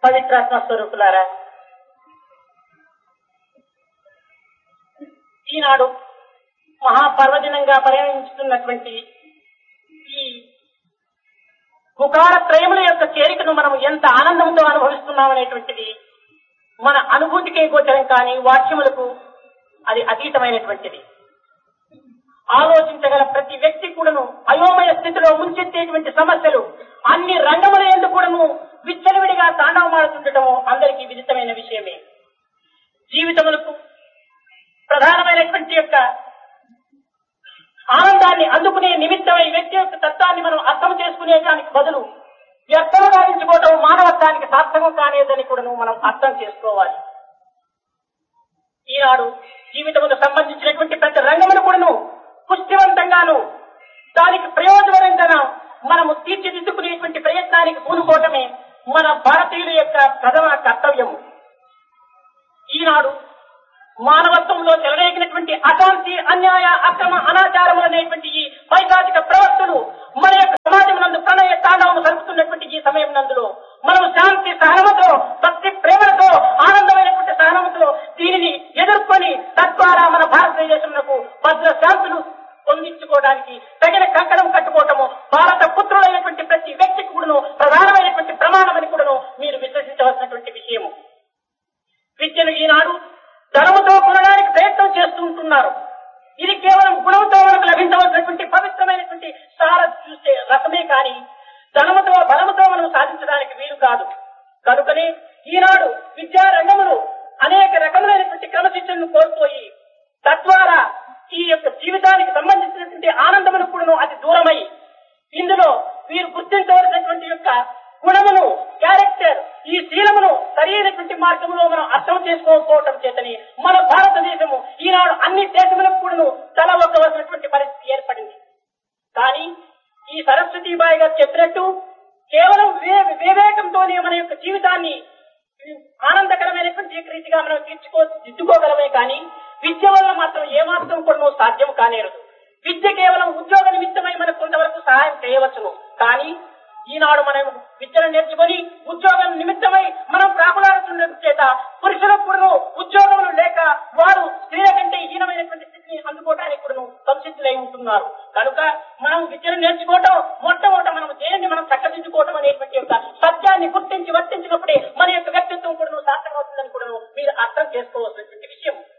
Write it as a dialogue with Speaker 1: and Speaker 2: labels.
Speaker 1: పవిత్రాత్మ స్వరూపులారా, ఈనాడు మహాపర్వదినంగా పరిగణించుతున్నటువంటి ఈ పుకార ప్రేమల యొక్క చేరికను మనం ఎంత ఆనందంతో అనుభవిస్తున్నాం అనేటువంటిది మన అనుభూతికే గోచరం కానీ వాక్యములకు అది అతీతమైనటువంటిది. ఆలోచించగల ప్రతి వ్యక్తి కూడాను అయోమయ స్థితిలో ముంచెత్తేటువంటి సమస్యలు అన్ని రంగముల యందు కూడాను విచ్చలవిడిగా తాండవమాడుతుండటము అందరికీ విదితమైన విషయమే. జీవితములకు ప్రధానమైనటువంటి యొక్క ఆనందాన్ని అందుకునే నిమిత్తమై వ్యక్తి యొక్క తత్వాన్ని మనం అర్థం చేసుకునే దానికి బదులు వ్యర్థము గావించుకోవటం మానవత్వానికి సార్థకం కానేదని కూడాను మనం అర్థం చేసుకోవాలి. ఈనాడు జీవితముకు సంబంధించినటువంటి ప్రతి రంగమును కూడాను పుష్టివంతంగాను దానికి ప్రయోజనకరంగా మనము తీర్చిదిద్దుకునేటువంటి ప్రయత్నానికి పూనుకోవటమే మన భారతీయుల యొక్క ప్రథమ కర్తవ్యము. ఈనాడు మానవత్వంలో చెలరేగినటువంటి అశాంతి, అన్యాయ, అక్రమ, అనాచారములు అనేటువంటి ఈ పైశాచిక ప్రవర్తనలు మన యొక్క సమాజం నందు ప్రణయ తాండవము జరుపుతున్నటువంటి ఈ సమయం నందులో మనం శాంతి సహనముతో, భక్తి ప్రేమలతో, ఆనందమైనటువంటి సహనముతో దీనిని ఎదుర్కొని తద్వారా మన భారతదేశంలో భద్ర శాంతులు పొందించుకోవడానికి తగిన కంకణం కట్టుకోవటము భారత పుత్రులైనటువంటి ప్రతి వ్యక్తికి కూడాను ప్రధానమైనటువంటి ప్రమాణమని కూడాను మీరు విశ్వసించవలసినటువంటి విషయము. విద్యను ఈనాడు ధనముతో కొనడానికి ప్రయత్నం చేస్తుంటున్నారు. ఇది కేవలం గుణంతో మనకు లభించవలసినటువంటి పవిత్రమైనటువంటి సార చూసే రకమే కానీ ధనముతో బలముతో మనం సాధించడానికి వీలు కాదు. కనుకనే ఈనాడు విద్యారంగములు అనేక రకములైనటువంటి క్రమశిక్షణను కోల్పోయి తద్వారా ఈ యొక్క జీవితానికి సంబంధించినటువంటి ఆనందమును కూడాను అతి దూరమై ఇందులో వీరు గుర్తించవలసినటువంటి యొక్క గుణమును, క్యారెక్టర్, ఈ శీలమును సరైనటువంటి మార్గంలో మనం అర్థం చేసుకోకపోవటం చేతని మన భారతదేశము ఈనాడు అన్ని దేశములకు కూడాను తల ఒక్కవలసినటువంటి పరిస్థితి ఏర్పడింది. కానీ ఈ సరస్వతీబాయి గారు చెప్పినట్టు కేవలం వివేకంతోనే మన యొక్క జీవితాన్ని ఆనందకరమైనటువంటి రీతిగా మనం దిద్దుకోగలమే కానీ విద్య వల్ల మాత్రం ఏమాత్రం కూడా సాధ్యం కానేరదు. విద్య కేవలం ఉద్యోగ నిమిత్తమై మనకు కొంతవరకు సహాయం చేయవచ్చును. కానీ ఈనాడు మనం విద్యను నేర్చుకొని ఉద్యోగం నిమిత్తమై మనం ప్రాకులాడుతున్న చేత పురుషులకు కూడా ఉద్యోగములు లేక వారు స్త్రీల కంటే హీనమైనటువంటి స్థితిని అందుకోవడానికి కూడా సంసిద్ధులై ఉంటున్నారు. కనుక మనం విద్యను నేర్చుకోవటం మొట్టమొదట మనం దేనిని మనం చక్కదిద్దుకోవటం అనేటువంటి యొక్క సత్యాన్ని గుర్తించి వర్తించినప్పుడే మన యొక్క వ్యక్తిత్వం కూడా సార్థకమవుతుందని కూడా మీరు అర్థం చేసుకోవాల్సినటువంటి విషయం.